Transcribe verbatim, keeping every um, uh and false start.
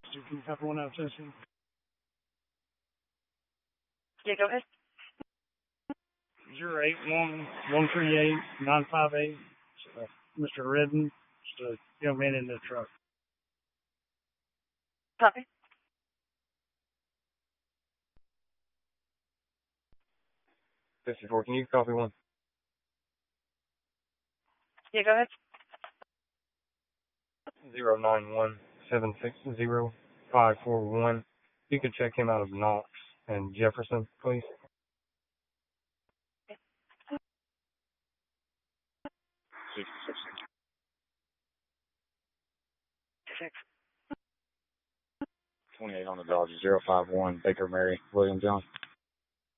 You can have one out session. Yeah, go ahead. Zero eight one one three eight nine five eight. Uh, Mister Redden, just a young man in the truck. Copy. fifty-four, can you copy one? Yeah, go ahead. Zero nine one seven six zero five four one. You could check him out of Knox and Jefferson, please. Six. twenty-eight on the Dodge, zero five one, Baker Mary, William John.